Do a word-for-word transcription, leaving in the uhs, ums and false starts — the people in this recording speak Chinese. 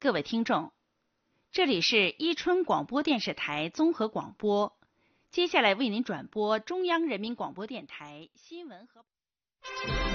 各位听众，这里是伊春广播电视台综合广播，接下来为您转播中央人民广播电台新闻和。